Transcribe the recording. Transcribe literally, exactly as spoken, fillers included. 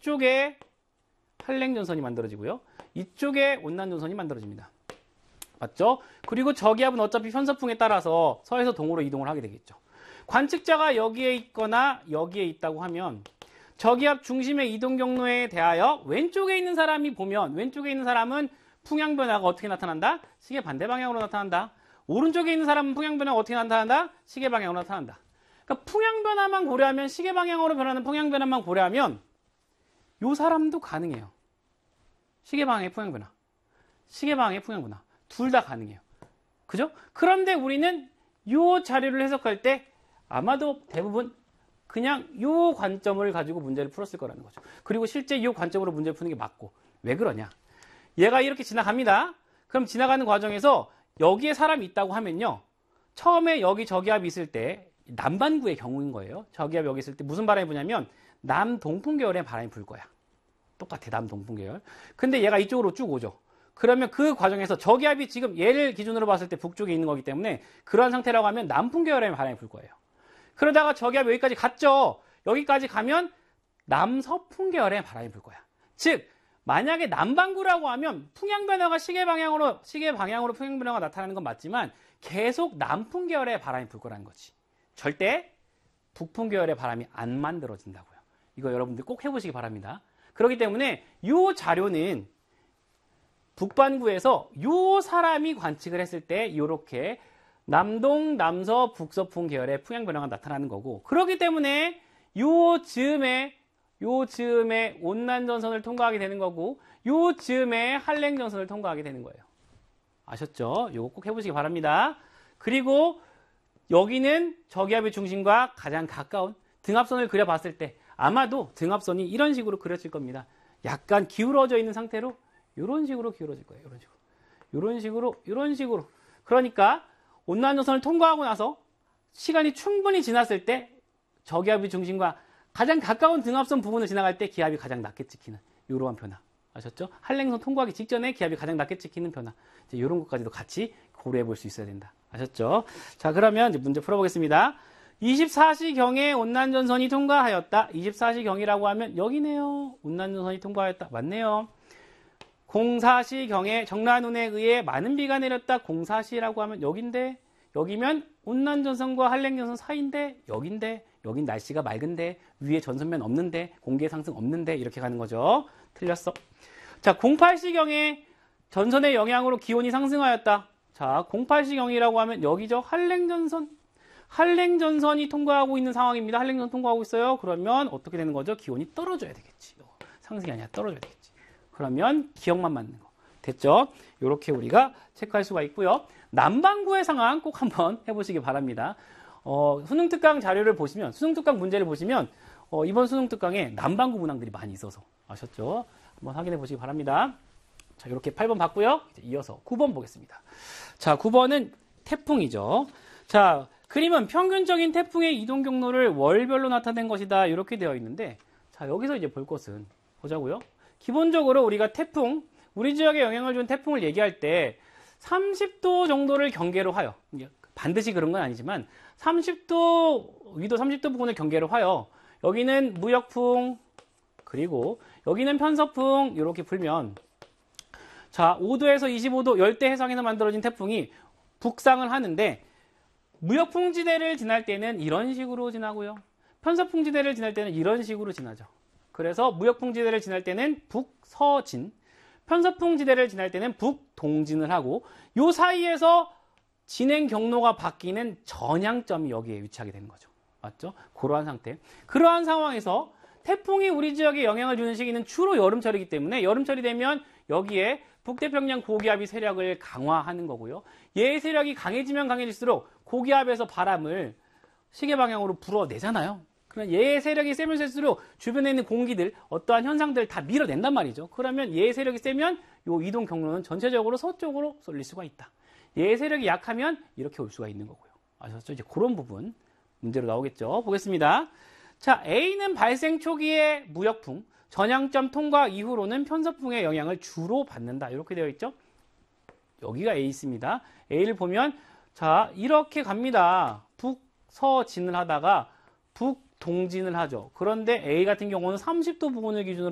이쪽에 한랭전선이 만들어지고요. 이쪽에 온난전선이 만들어집니다. 맞죠? 그리고 저기압은 어차피 편서풍에 따라서 서에서 동으로 이동을 하게 되겠죠. 관측자가 여기에 있거나 여기에 있다고 하면 저기압 중심의 이동 경로에 대하여 왼쪽에 있는 사람이 보면 왼쪽에 있는 사람은 풍향 변화가 어떻게 나타난다? 시계 반대 방향으로 나타난다. 오른쪽에 있는 사람은 풍향 변화가 어떻게 나타난다? 시계 방향으로 나타난다. 그러니까 풍향 변화만 고려하면 시계 방향으로 변하는 풍향 변화만 고려하면 요 사람도 가능해요. 시계 방향의 풍향 변화, 시계 방향의 풍향 변화 둘 다 가능해요. 그죠? 그런데 우리는 요 자료를 해석할 때 아마도 대부분 그냥 요 관점을 가지고 문제를 풀었을 거라는 거죠. 그리고 실제 요 관점으로 문제를 푸는 게 맞고. 왜 그러냐? 얘가 이렇게 지나갑니다. 그럼 지나가는 과정에서 여기에 사람이 있다고 하면요. 처음에 여기 저기압이 있을 때 남반구의 경우인 거예요. 저기압이 여기 있을 때 무슨 바람이 부냐면 남동풍 계열의 바람이 불 거야. 똑같아, 남동풍 계열. 근데 얘가 이쪽으로 쭉 오죠. 그러면 그 과정에서 저기압이 지금 얘를 기준으로 봤을 때 북쪽에 있는 거기 때문에 그러한 상태라고 하면 남풍 계열의 바람이 불 거예요. 그러다가 저기압이 여기까지 갔죠. 여기까지 가면 남서풍 계열의 바람이 불 거야. 즉 만약에 남반구라고 하면 풍향 변화가 시계 방향으로 시계 방향으로 풍향 변화가 나타나는 건 맞지만 계속 남풍 계열의 바람이 불 거라는 거지. 절대 북풍 계열의 바람이 안 만들어진다고요. 이거 여러분들 꼭 해보시기 바랍니다. 그렇기 때문에 이 자료는 북반구에서 이 사람이 관측을 했을 때 이렇게 남동, 남서, 북서풍 계열의 풍향 변화가 나타나는 거고, 그렇기 때문에 요 즈음에 요 즈음에 온난전선을 통과하게 되는 거고, 요 즈음에 한랭전선을 통과하게 되는 거예요. 아셨죠? 요거 꼭 해보시기 바랍니다. 그리고 여기는 저기압의 중심과 가장 가까운 등압선을 그려봤을 때 아마도 등압선이 이런 식으로 그려질 겁니다. 약간 기울어져 있는 상태로 이런 식으로 기울어질 거예요. 이런 식으로, 이런 식으로, 이런 식으로. 그러니까 온난전선을 통과하고 나서 시간이 충분히 지났을 때 저기압의 중심과 가장 가까운 등압선 부분을 지나갈 때 기압이 가장 낮게 찍히는 이러한 변화. 아셨죠? 한랭선 통과하기 직전에 기압이 가장 낮게 찍히는 변화. 이제 이런 것까지도 같이 고려해 볼 수 있어야 된다. 아셨죠? 자, 그러면 이제 문제 풀어보겠습니다. 이십사 시경에 온난전선이 통과하였다. 이십사 시경이라고 하면 여기네요. 온난전선이 통과하였다. 맞네요. 공사 시경에 정란운에 의해 많은 비가 내렸다. 공사 시라고 하면 여긴데, 여기면 온난전선과 한랭전선 사이인데, 여긴데, 여긴 날씨가 맑은데, 위에 전선면 없는데, 공기의 상승 없는데, 이렇게 가는 거죠. 틀렸어. 자, 공팔 시경에 전선의 영향으로 기온이 상승하였다. 자, 공팔 시경이라고 하면 여기죠. 한랭전선. 한랭전선이 통과하고 있는 상황입니다. 한랭전선 통과하고 있어요. 그러면 어떻게 되는 거죠? 기온이 떨어져야 되겠지. 상승이 아니라 떨어져야 되겠지. 그러면 기억만 맞는 거. 됐죠? 이렇게 우리가 체크할 수가 있고요. 남반구의 상황 꼭 한번 해보시기 바랍니다. 어, 수능특강 자료를 보시면, 수능특강 문제를 보시면 어, 이번 수능특강에 남반구 문항들이 많이 있어서 아셨죠? 한번 확인해 보시기 바랍니다. 자, 이렇게 팔 번 봤고요. 이제 이어서 구 번 보겠습니다. 자, 구 번은 태풍이죠. 자, 그림은 평균적인 태풍의 이동 경로를 월별로 나타낸 것이다. 이렇게 되어 있는데, 자, 여기서 이제 볼 것은 보자고요. 기본적으로 우리가 태풍, 우리 지역에 영향을 준 태풍을 얘기할 때 삼십 도 정도를 경계로 하여, 반드시 그런 건 아니지만 삼십 도, 위도 삼십 도 부분을 경계로 하여 여기는 무역풍, 그리고 여기는 편서풍 이렇게 불면, 자, 오 도에서 이십오 도 열대 해상에서 만들어진 태풍이 북상을 하는데 무역풍지대를 지날 때는 이런 식으로 지나고요. 편서풍지대를 지날 때는 이런 식으로 지나죠. 그래서 무역풍지대를 지날 때는 북서진, 편서풍지대를 지날 때는 북동진을 하고 요 사이에서 진행 경로가 바뀌는 전향점이 여기에 위치하게 되는 거죠. 맞죠? 그러한 상태. 그러한 상황에서 태풍이 우리 지역에 영향을 주는 시기는 주로 여름철이기 때문에 여름철이 되면 여기에 북태평양 고기압이 세력을 강화하는 거고요. 얘의 세력이 강해지면 강해질수록 고기압에서 바람을 시계 방향으로 불어내잖아요. 그러면 얘의 세력이 세면 셀수록 주변에 있는 공기들, 어떠한 현상들을 다 밀어낸단 말이죠. 그러면 얘의 세력이 세면 이 이동 경로는 전체적으로 서쪽으로 쏠릴 수가 있다. 얘의 세력이 약하면 이렇게 올 수가 있는 거고요. 아셨죠? 이제 그런 부분 문제로 나오겠죠. 보겠습니다. 자, A는 발생 초기의 무역풍, 전향점 통과 이후로는 편서풍의 영향을 주로 받는다. 이렇게 되어 있죠. 여기가 A 있습니다. A를 보면 자, 이렇게 갑니다. 북서진을 하다가 북동진을 하죠. 그런데 A 같은 경우는 삼십 도 부근을 기준으로